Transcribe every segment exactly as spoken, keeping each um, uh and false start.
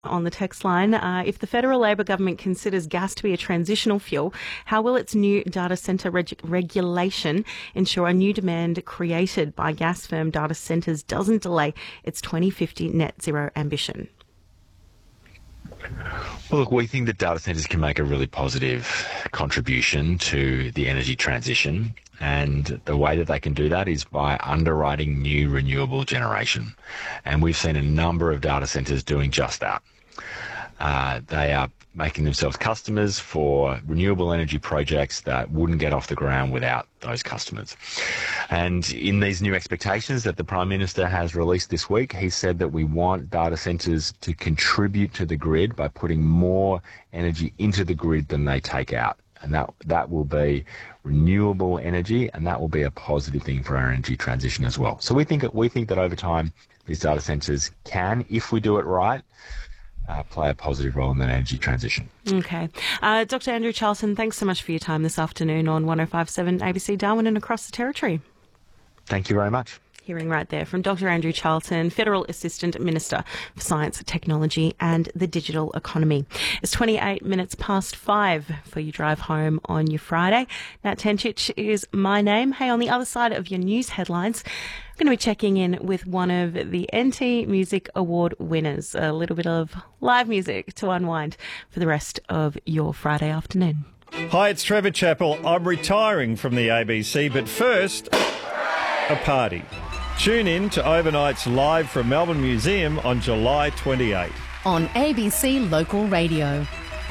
on the text line. Uh, if the federal Labor government considers gas to be a transitional fuel, how will its new data centre reg- regulation ensure a new demand created by gas firm data centres doesn't delay its twenty fifty net zero ambition? Well, look, we think that data centres can make a really positive contribution to the energy transition, and the way that they can do that is by underwriting new renewable generation. And we've seen a number of data centres doing just that. Uh, they are making themselves customers for renewable energy projects that wouldn't get off the ground without those customers. And in these new expectations that the Prime Minister has released this week, he said that we want data centres to contribute to the grid by putting more energy into the grid than they take out. And that that will be renewable energy, and that will be a positive thing for our energy transition as well. So we think we think that over time, these data centres can, if we do it right, Uh, play a positive role in the energy transition. Okay. Uh, Doctor Andrew Charlton, thanks so much for your time this afternoon on one oh five point seven A B C Darwin and across the Territory. Thank you very much. Hearing right there from Doctor Andrew Charlton, Federal Assistant Minister for Science, Technology and the Digital Economy. It's twenty-eight minutes past five for your drive home on your Friday. Nat Tencic is my name. Hey, on the other side of your news headlines, I'm going to be checking in with one of the N T Music Award winners. A little bit of live music to unwind for the rest of your Friday afternoon. Hi, it's Trevor Chappell. I'm retiring from the A B C, but first, a party. Tune in to Overnight's Live from Melbourne Museum on July twenty-eighth. On A B C Local Radio.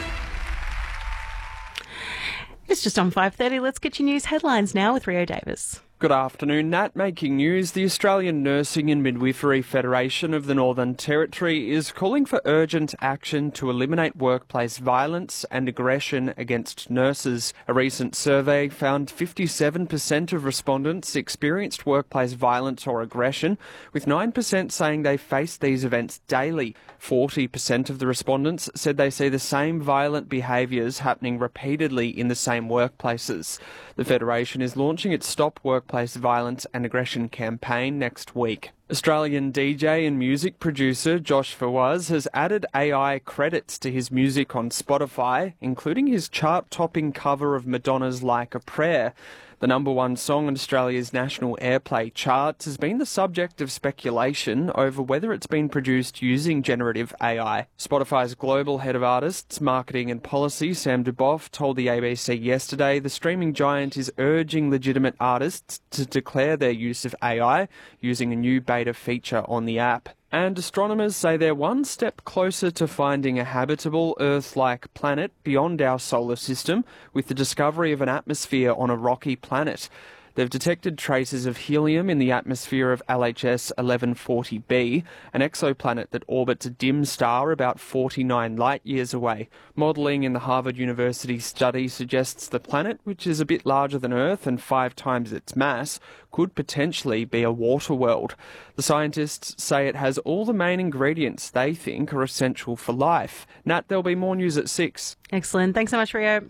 It's just on five thirty. Let's get your news headlines now with Rio Davis. Good afternoon, Nat. Making news, the Australian Nursing and Midwifery Federation of the Northern Territory is calling for urgent action to eliminate workplace violence and aggression against nurses. A recent survey found fifty-seven percent of respondents experienced workplace violence or aggression, with nine percent saying they face these events daily. forty percent of the respondents said they see the same violent behaviours happening repeatedly in the same workplaces. The Federation is launching its Stop Workplace Violence and Aggression campaign next week. Australian D J and music producer Josh Fawaz has added A I credits to his music on Spotify, including his chart-topping cover of Madonna's Like a Prayer. The number one song on Australia's national airplay charts has been the subject of speculation over whether it's been produced using generative A I. Spotify's global head of artists, marketing and policy, Sam Duboff, told the A B C yesterday the streaming giant is urging legitimate artists to declare their use of A I using a new beta feature on the app. And astronomers say they're one step closer to finding a habitable Earth-like planet beyond our solar system with the discovery of an atmosphere on a rocky planet. They've detected traces of helium in the atmosphere of L H S eleven forty b, an exoplanet that orbits a dim star about forty-nine light-years away. Modelling in the Harvard University study suggests the planet, which is a bit larger than Earth and five times its mass, could potentially be a water world. The scientists say it has all the main ingredients they think are essential for life. Nat, there'll be more news at six. Excellent. Thanks so much, Rio.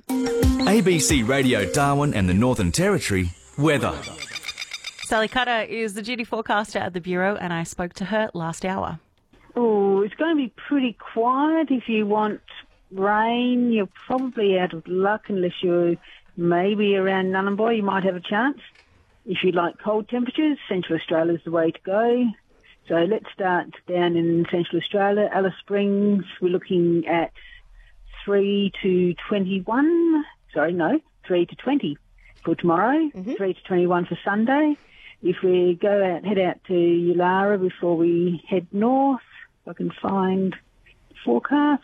A B C Radio Darwin and the Northern Territory. Weather. Sally Cutter is the duty forecaster at the Bureau, and I spoke to her last hour. Oh, it's going to be pretty quiet. If you want rain, you're probably out of luck unless you're maybe around Nhulunbuy. You might have a chance. If you like cold temperatures, Central Australia is the way to go. So let's start down in Central Australia. Alice Springs, we're looking at three to twenty-one. Sorry, no, three to twenty. For tomorrow, mm-hmm. three to twenty-one for Sunday. If we go out, head out to Yulara before we head north, if I can find forecasts.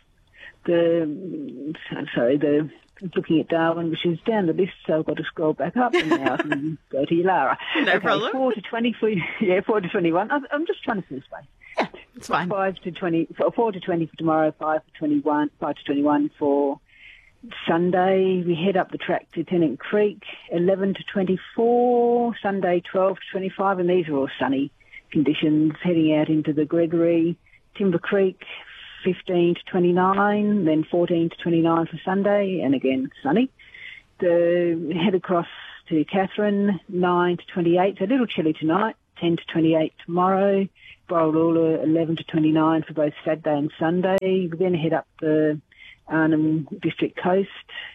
The sorry, the looking at Darwin, which is down the list, so I've got to scroll back up and now I can go to Yulara. No okay, problem. Four to twenty for yeah, four to twenty-one. I'm just trying to see space. Yeah, it's fine. Five to twenty, four to twenty for tomorrow. Five for twenty-one. Five to twenty-one for Sunday. We head up the track to Tennant Creek, eleven to twenty-four, Sunday twelve to twenty-five, and these are all sunny conditions. Heading out into the Gregory, Timber Creek, fifteen to twenty-nine, then fourteen to twenty-nine for Sunday, and again sunny. The head across to Catherine, nine to twenty-eight, so a little chilly tonight, ten to twenty-eight tomorrow. Borroloola, eleven to twenty-nine for both Saturday and Sunday. We then head up the Arnhem District Coast.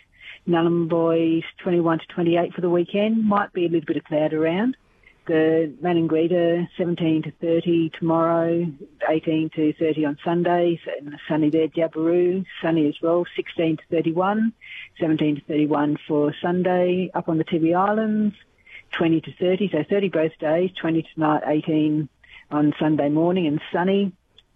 Nhulunbuy, twenty-one to twenty-eight for the weekend. Might be a little bit of cloud around. The Maningrida, seventeen to thirty tomorrow, eighteen to thirty on Sunday, and sunny there. Jabiru, sunny as well, sixteen to thirty-one, seventeen to thirty-one for Sunday. Up on the Tibi Islands, twenty to thirty, so thirty both days, twenty tonight, eighteen on Sunday morning and sunny.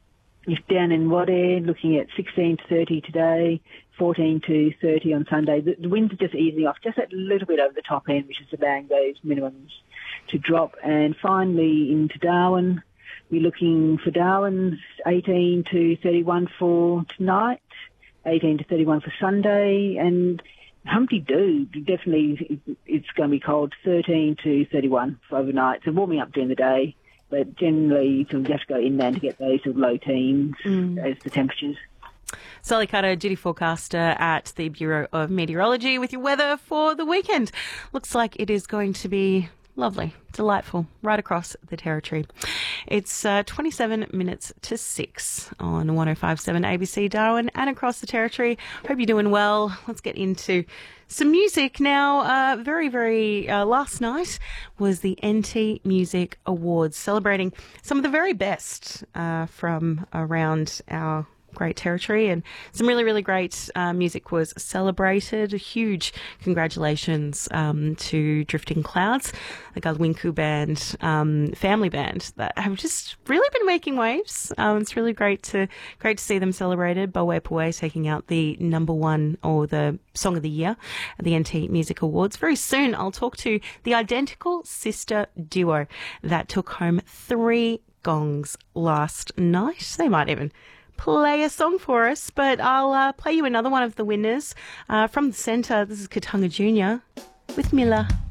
If down in Wadeye, looking at sixteen to thirty today, fourteen to thirty on Sunday. The, the winds are just easing off, just a little bit over the top end, which is allowing those minimums to drop. And finally into Darwin, we're looking for Darwin, eighteen to thirty-one for tonight, eighteen to thirty-one for Sunday, and Humpty Doo, definitely it's going to be cold, thirteen to thirty-one for overnight. So warming up during the day, but generally you have to go inland to get those sort of low teens mm. as the temperatures. Sally Cutter, duty forecaster at the Bureau of Meteorology with your weather for the weekend. Looks like it is going to be lovely, delightful, right across the territory. It's uh, twenty-seven minutes to six on one oh five point seven A B C Darwin and across the territory. Hope you're doing well. Let's get into some music now. Uh, very, very uh, last night was the N T Music Awards, celebrating some of the very best uh, from around our great territory, and some really, really great uh, music was celebrated. A huge congratulations um, to Drifting Clouds, the Galwinku band, um, family band that have just really been making waves. Um, it's really great to great to see them celebrated. Bowe Poe taking out the number one or the Song of the Year at the N T Music Awards. Very soon I'll talk to the Identical Sister duo that took home three gongs last night. They might even play a song for us, but I'll uh, play you another one of the winners uh, from the centre. This is Katunga Junior with Miller.